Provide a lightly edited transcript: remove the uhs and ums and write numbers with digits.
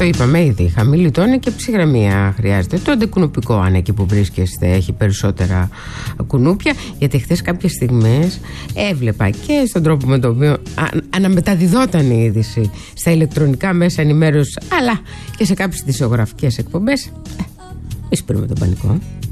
Το είπαμε ήδη. Χαμηλή τόνη και ψυχραιμία χρειάζεται. Το αντικουνουπικό, αν εκεί που βρίσκεστε έχει περισσότερα κουνούπια. Γιατί χθες κάποιες στιγμές έβλεπα και στον τρόπο με τον οποίο αναμεταδιδόταν η είδηση στα ηλεκτρονικά μέσα ενημέρωσης, αλλά και σε κάποιες ειδησιογραφικές εκπομπές. Μη σπήρουμε τον πανικό.